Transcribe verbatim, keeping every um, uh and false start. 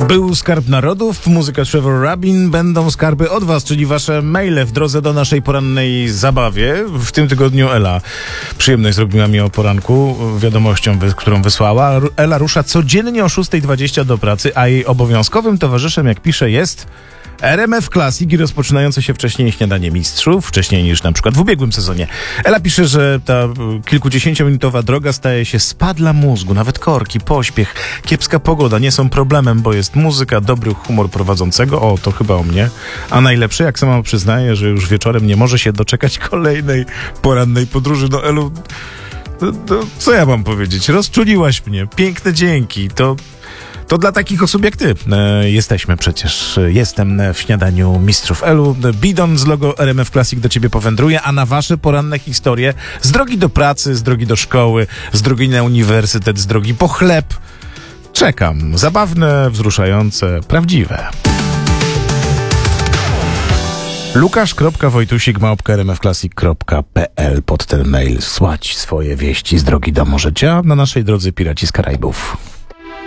Był skarb narodów, muzyka Trevor Rabin, będą skarby od was, czyli wasze maile w drodze do naszej porannej zabawie. W tym tygodniu Ela przyjemność zrobiła mi o poranku wiadomością, wy, którą wysłała. Ela rusza codziennie o szósta dwadzieścia do pracy, a jej obowiązkowym towarzyszem, jak pisze, jest R M F Classic i rozpoczynające się wcześniej śniadanie mistrzów, wcześniej niż na przykład w ubiegłym sezonie. Ela pisze, że ta kilkudziesięciominutowa droga staje się spa dla mózgu, nawet korki, pośpiech, kiepska pogoda nie są problemem, bo jest muzyka, dobry humor prowadzącego, o, to chyba o mnie, a najlepsze, jak sama przyznaje, że już wieczorem nie może się doczekać kolejnej porannej podróży. No Elu, to, to, co ja mam powiedzieć? Rozczuliłaś mnie, piękne dzięki, to... To dla takich osób jak ty e, jesteśmy przecież. Jestem w śniadaniu mistrzów. Elu, bidon z logo R M F Classic do ciebie powędruje, a na wasze poranne historie z drogi do pracy, z drogi do szkoły, z drogi na uniwersytet, z drogi po chleb czekam. Zabawne, wzruszające, prawdziwe. Lukasz kropka wojtusik małpka r m f classic kropka p l. Pod ten mail słać swoje wieści z drogi do morza na naszej drodze Piraci z Karaibów.